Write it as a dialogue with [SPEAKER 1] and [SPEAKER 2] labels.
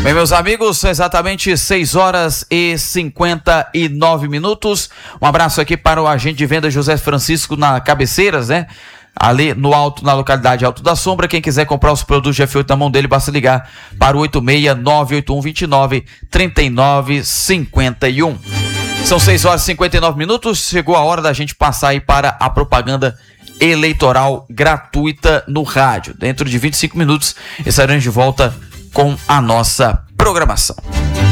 [SPEAKER 1] Bem, meus amigos, são exatamente 6 horas e 59 minutos. Um abraço aqui para o agente de venda José Francisco na Cabeceiras, né? Ali no alto, na localidade Alto da Sombra. Quem quiser comprar os produtos de F8 na mão dele, basta ligar para o 86-981-29-3951. São 6 horas e 59 minutos. Chegou a hora da gente passar aí para a propaganda eleitoral gratuita no rádio. Dentro de 25 minutos estaremos de volta com a nossa programação.